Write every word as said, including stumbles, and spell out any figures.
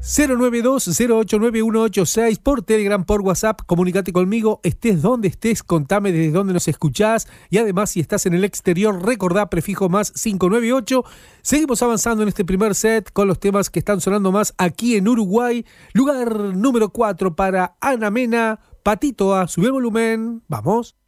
cero nueve dos cero ocho nueve uno ocho seis por Telegram, por WhatsApp, comunícate conmigo, estés donde estés, contame desde dónde nos escuchás y además si estás en el exterior, recordá prefijo más cinco nueve ocho. Seguimos avanzando en este primer set con los temas que están sonando más aquí en Uruguay. Lugar número cuatro para Ana Mena, Patito A, sube el volumen, vamos.